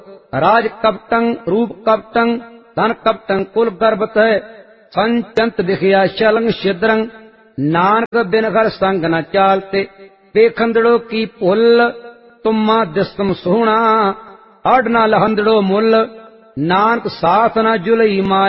राज कपटं रूप कपटं धन कपटं कुल गर्भत संचंत दिखिया शलंग छिद्रंग नानक बिन घर संग न चालते बेखंदड़ो की पुल तुम्मा दिस्तम सोहना अड न लहंदड़ो मुल नानक साथ न जुलई माया